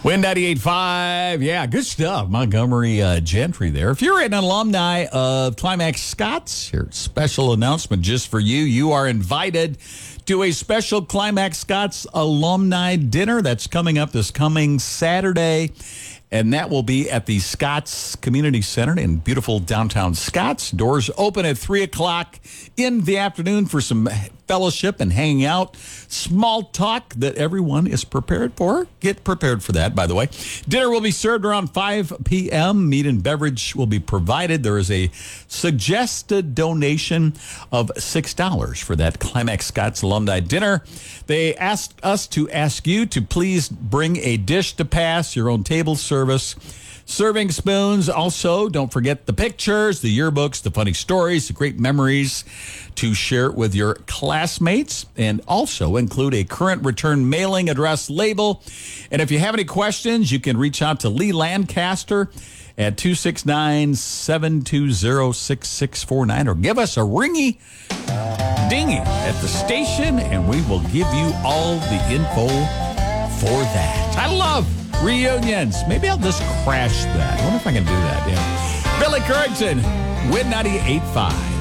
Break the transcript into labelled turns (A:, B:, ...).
A: Win 98.5. Yeah, good stuff. Montgomery Gentry there. If you're an alumni of Climax Scots, here, special announcement just for you. You are invited to a special Climax Scots alumni dinner that's coming up this coming Saturday. And that will be at the Scotts Community Center in beautiful downtown Scotts. Doors open at 3 o'clock in the afternoon for some fellowship and hanging out. Small talk that everyone is prepared for. Get prepared for that, by the way. Dinner will be served around 5 p.m. Meat and beverage will be provided. There is a suggested donation of $6 for that Climax Scots alumni dinner. They asked us to ask you to please bring a dish to pass, your own table service, serving spoons. Also, don't forget the pictures, the yearbooks, the funny stories, the great memories to share with your classmates, and also include a current return mailing address label. And if you have any questions, you can reach out to Lee Lancaster at 269-720-6649 or give us a ringy dingy at the station, and we will give you all the info for that. I love reunions. Maybe I'll just crash that. I wonder if I can do that. Yeah. Billy Currington, Win 98.5.